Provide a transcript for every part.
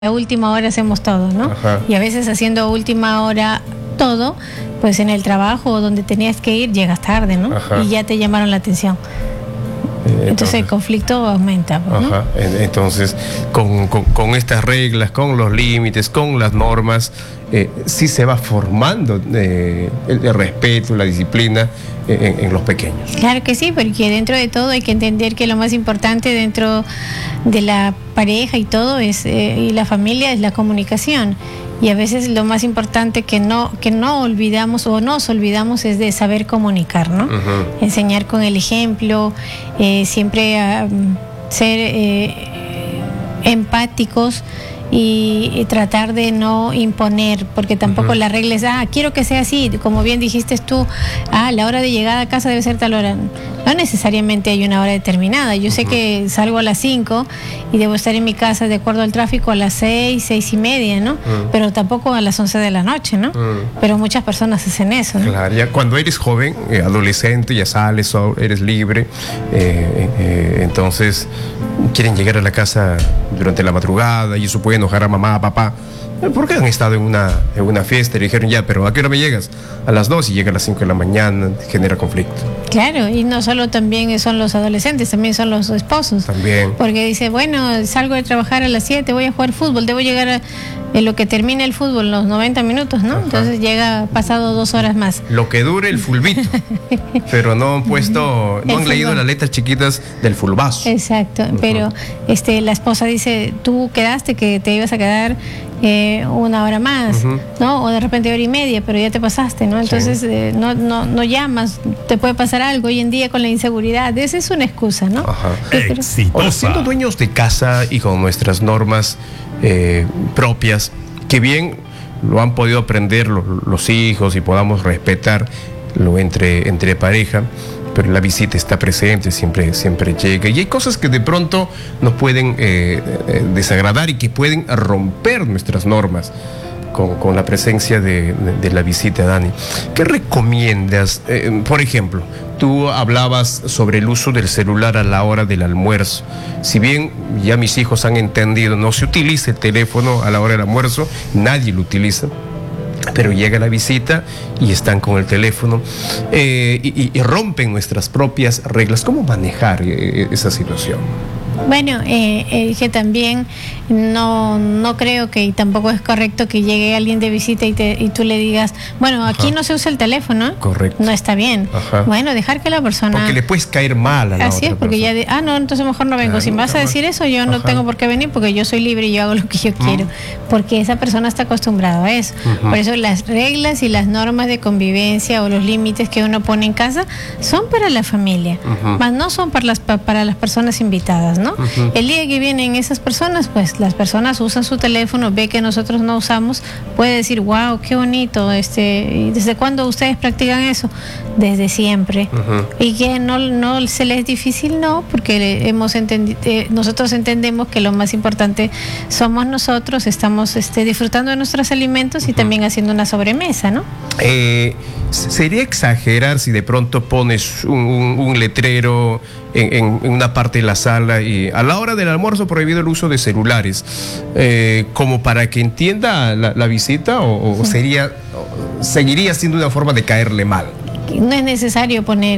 a última hora hacemos todo, ¿no? Ajá. Y a veces haciendo a última hora todo, pues en el trabajo o donde tenías que ir llegas tarde, ¿no? Ajá. Y ya te llamaron la atención. Entonces el conflicto aumenta, pues, ¿no? Ajá. Entonces, con estas reglas, con los límites, con las normas, sí se va formando el respeto, la disciplina en los pequeños. Claro que sí, porque dentro de todo hay que entender que lo más importante dentro de la pareja y todo es y la familia es la comunicación. Y a veces lo más importante que no olvidamos o nos olvidamos es de saber comunicar, ¿no? Uh-huh. Enseñar con el ejemplo, siempre ser empáticos y tratar de no imponer, porque tampoco la regla es, quiero que sea así, como bien dijiste tú, la hora de llegada a casa debe ser tal hora. No necesariamente hay una hora determinada. Yo sé que salgo a las 5 y debo estar en mi casa de acuerdo al tráfico a las 6, 6:30, ¿no? Pero tampoco a las 11 de la noche, ¿no? Pero muchas personas hacen eso, ¿no? Claro, ya cuando eres joven, adolescente, ya sales, eres libre, entonces quieren llegar a la casa durante la madrugada y eso puede enojar a mamá, a papá. Porque han estado en una fiesta y dijeron, ya, pero ¿a qué hora me llegas? A las 2 y llega a las 5 de la mañana, genera conflicto. Claro, y no solo también son los adolescentes, también son los esposos. También. Porque dice, bueno, salgo de trabajar a las 7, voy a jugar fútbol, debo llegar en lo que termine el fútbol, los 90 minutos, ¿no? Ajá. Entonces llega pasado 2 horas más. Lo que dure el fulbito. Pero no han puesto, no han leído las letras chiquitas del fulbazo. Exacto, pero la esposa dice, tú quedaste que te ibas a quedar 1 hora más, ¿no? O de repente 1 hora y media, pero ya te pasaste, ¿no? Entonces no llamas, te puede pasar algo hoy en día con la inseguridad. Esa es una excusa, ¿no? Ajá. Exitosa. Siendo dueños de casa y con nuestras normas propias, que bien lo han podido aprender los hijos y podamos respetarlo entre pareja, pero la visita está presente, siempre llega. Y hay cosas que de pronto nos pueden desagradar y que pueden romper nuestras normas con la presencia de la visita, Dani. ¿Qué recomiendas? Por ejemplo, tú hablabas sobre el uso del celular a la hora del almuerzo. Si bien ya mis hijos han entendido, no se utiliza el teléfono a la hora del almuerzo, nadie lo utiliza. Pero llega la visita y están con el teléfono y rompen nuestras propias reglas. ¿Cómo manejar esa situación? Bueno, que también no creo que y tampoco es correcto que llegue alguien de visita y tú le digas, bueno, aquí no se usa el teléfono. Correcto. No está bien. Ajá. Bueno, dejar que la persona... Porque le puedes caer mal a la Así otra es, porque persona. ya no, entonces mejor no vengo. Si me vas a decir eso, yo no tengo por qué venir porque yo soy libre y yo hago lo que yo quiero. Porque esa persona está acostumbrada a eso. Por eso las reglas y las normas de convivencia o los límites que uno pone en casa son para la familia, más no son para las personas invitadas, ¿no? El día que vienen esas personas, pues las personas usan su teléfono, ve que nosotros no usamos, puede decir, wow, qué bonito, ¿y desde cuándo ustedes practican eso? Desde siempre. Y que no se les es difícil, no, porque nosotros entendemos que lo más importante somos nosotros, estamos disfrutando de nuestros alimentos y también haciendo una sobremesa, ¿no? Sería exagerar si de pronto pones un letrero en una parte de la sala y a la hora del almuerzo prohibido el uso de celulares, como para que entienda la visita o seguiría siendo una forma de caerle mal. No es necesario poner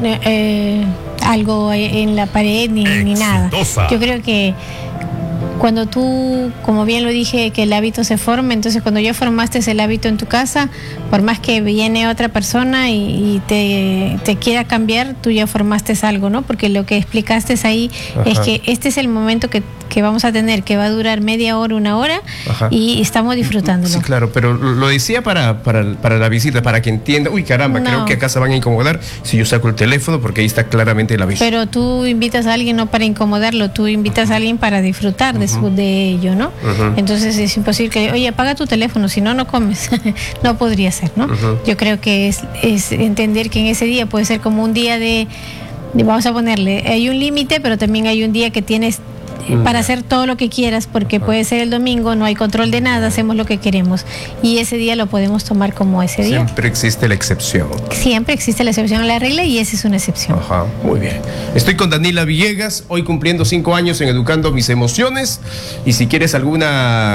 algo en la pared ni nada. Yo creo que cuando tú, como bien lo dije, que el hábito se forma, entonces cuando ya formaste el hábito en tu casa, por más que viene otra persona y te quiera cambiar, tú ya formaste algo, ¿no? Porque lo que explicaste ahí es que este es el momento que vamos a tener, que va a durar media hora, 1 hora, y estamos disfrutándolo. Sí, claro, pero lo decía para la visita, para que entienda, uy, caramba, creo que acá se van a incomodar si yo saco el teléfono, porque ahí está claramente la visita. Pero tú invitas a alguien no para incomodarlo, tú invitas a alguien para disfrutar de ello, ¿no? Entonces es imposible que, oye, apaga tu teléfono, si no comes. No podría ser, ¿no? Yo creo que es entender que en ese día puede ser como un día de vamos a ponerle, hay un límite, pero también hay un día que tienes para hacer todo lo que quieras, porque puede ser el domingo, no hay control de nada, hacemos lo que queremos. Y ese día lo podemos tomar como ese día. Siempre existe la excepción. Siempre existe la excepción a la regla y esa es una excepción. Ajá, muy bien. Estoy con Danila Villegas, hoy cumpliendo 5 años en Educando Mis Emociones. Y si quieres alguna